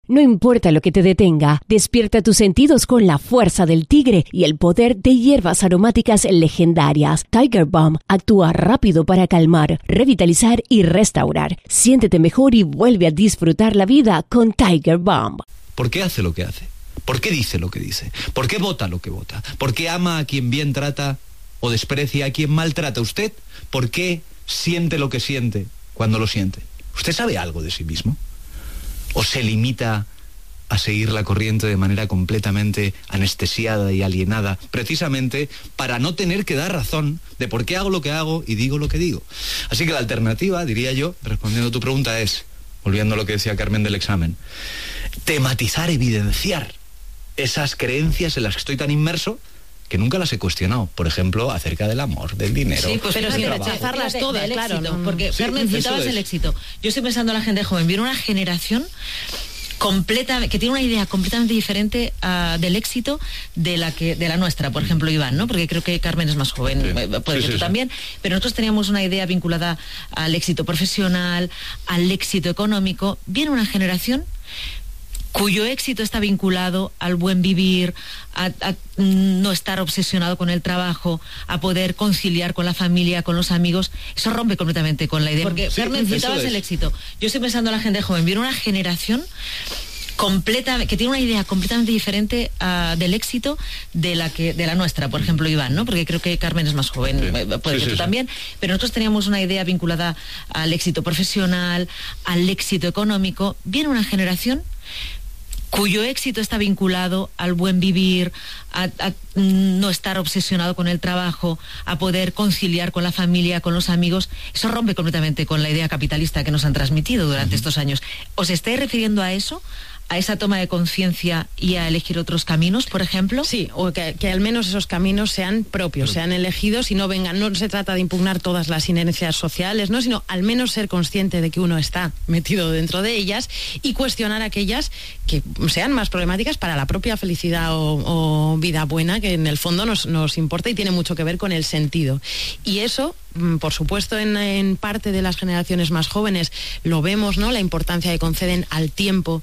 No importa lo que te detenga, despierta tus sentidos con la fuerza del tigre y el poder de hierbas aromáticas legendarias. Tiger Balm actúa rápido para calmar, revitalizar y restaurar. Siéntete mejor y vuelve a disfrutar la vida con Tiger Balm. ¿Por qué hace lo que hace? ¿Por qué dice lo que dice? ¿Por qué vota lo que vota? ¿Por qué ama a quien bien trata o desprecia a quien maltrata? ¿Usted por qué siente lo que siente cuando lo siente? ¿Usted sabe algo de sí mismo? ¿O se limita a seguir la corriente de manera completamente anestesiada y alienada, precisamente para no tener que dar razón de por qué hago lo que hago y digo lo que digo? Así que la alternativa, diría yo, respondiendo a tu pregunta, es, volviendo a lo que decía Carmen del examen, tematizar, evidenciar esas creencias en las que estoy tan inmerso que nunca las he cuestionado. Por ejemplo, acerca del amor, del dinero. Sí, pues pero sin rechazarlas todas, claro. Éxito, No. porque Sí, Carmen, citabas el éxito. Yo estoy pensando en la gente joven. Viene una generación que tiene una idea completamente diferente del éxito de la nuestra, por ejemplo, Iván, ¿no? Porque creo que Carmen es más joven, puede que tú también, pero nosotros teníamos una idea vinculada al éxito profesional, al éxito económico. Viene una generación cuyo éxito está vinculado al buen vivir, a no estar obsesionado con el trabajo, a poder conciliar con la familia, con los amigos. Eso rompe completamente con la idea. Porque Carmen, citabas el éxito. Yo estoy pensando en la gente joven. Viene una generación que tiene una idea completamente diferente del éxito de la nuestra, por ejemplo, Iván, ¿no? Porque creo que Carmen es más joven, puede que tú también, pero nosotros teníamos una idea vinculada al éxito profesional, al éxito económico. Viene una generación cuyo éxito está vinculado al buen vivir, a no estar obsesionado con el trabajo, a poder conciliar con la familia, con los amigos. Eso rompe completamente con la idea capitalista que nos han transmitido durante estos años. ¿Os estáis refiriendo a eso? ¿A esa toma de conciencia y a elegir otros caminos, por ejemplo? Sí, o que al menos esos caminos sean propios, sean elegidos y no vengan. No se trata de impugnar todas las inercias sociales, ¿no? Sino al menos ser consciente de que uno está metido dentro de ellas y cuestionar aquellas que sean más problemáticas para la propia felicidad o vida buena, que en el fondo nos importa y tiene mucho que ver con el sentido. Y eso, por supuesto, en parte de las generaciones más jóvenes lo vemos, ¿no? La importancia que conceden al tiempo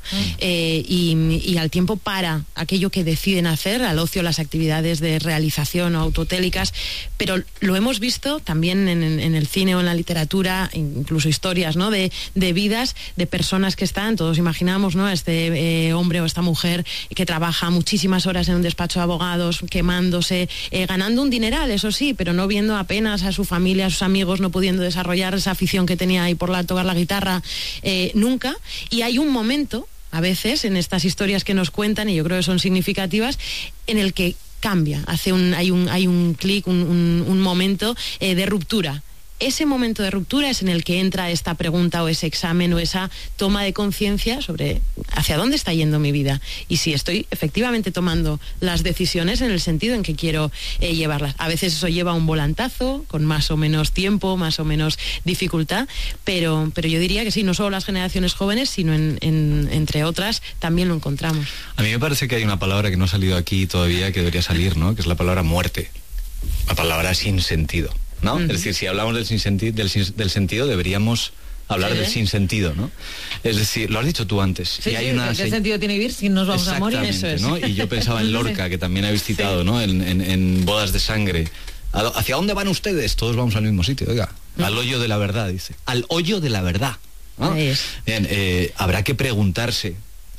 y al tiempo para aquello que deciden hacer, al ocio, las actividades de realización o autotélicas, pero lo hemos visto también en el cine o en la literatura, incluso historias, ¿no? de vidas de personas que están, todos imaginamos, ¿no? Este hombre o esta mujer que trabaja muchísimas horas en un despacho de abogados, quemándose, ganando un dineral, eso sí, pero no viendo apenas a su familia, a sus amigos, no pudiendo desarrollar esa afición que tenía ahí por tocar la guitarra nunca. Y hay un momento, a veces, en estas historias que nos cuentan, y yo creo que son significativas, en el que cambia, hay un clic, un momento de ruptura. Ese momento de ruptura es en el que entra esta pregunta o ese examen o esa toma de conciencia sobre hacia dónde está yendo mi vida y si estoy efectivamente tomando las decisiones en el sentido en que quiero llevarlas. A veces eso lleva un volantazo, con más o menos tiempo, más o menos dificultad, pero yo diría que sí, no solo las generaciones jóvenes, sino entre otras también lo encontramos. A mí me parece que hay una palabra que no ha salido aquí todavía, que debería salir, ¿no? Que es la palabra muerte, la palabra sin sentido, ¿no? Es decir, si hablamos del sentido, deberíamos hablar del sinsentido, ¿no? Es decir, lo has dicho tú antes. Sí, y hay ¿qué sentido tiene vivir si nos vamos a morir? Eso es. ¿No? Y yo pensaba en Lorca, que también habéis citado, ¿no? En Bodas de Sangre. ¿Hacia dónde van ustedes? Todos vamos al mismo sitio, oiga. Al hoyo de la verdad, dice. Al hoyo de la verdad, ¿no? Bien, habrá que preguntarse,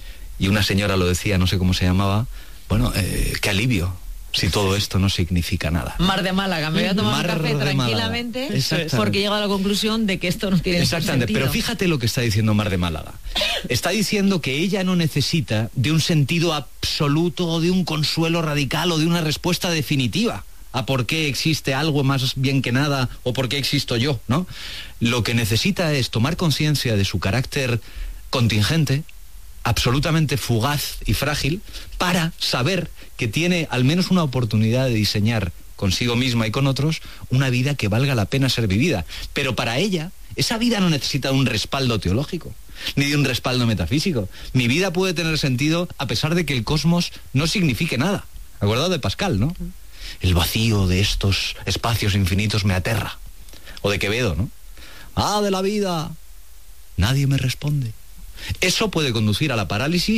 y una señora lo decía, no sé cómo se llamaba, bueno, qué alivio si todo esto no significa nada. Mar de Málaga, me voy a tomar un café tranquilamente porque llego a la conclusión de que esto no tiene Exactamente, sentido. Pero fíjate lo que está diciendo Mar de Málaga. Está diciendo que ella no necesita de un sentido absoluto o de un consuelo radical o de una respuesta definitiva a por qué existe algo más bien que nada o por qué existo yo, ¿no? Lo que necesita es tomar conciencia de su carácter contingente, absolutamente fugaz y frágil, para saber que tiene al menos una oportunidad de diseñar consigo misma y con otros una vida que valga la pena ser vivida. Pero para ella, esa vida no necesita un respaldo teológico, ni de un respaldo metafísico. Mi vida puede tener sentido a pesar de que el cosmos no signifique nada. Acordado de Pascal, ¿no? El vacío de estos espacios infinitos me aterra. O de Quevedo, ¿no? De la vida nadie me responde. Eso puede conducir a la parálisis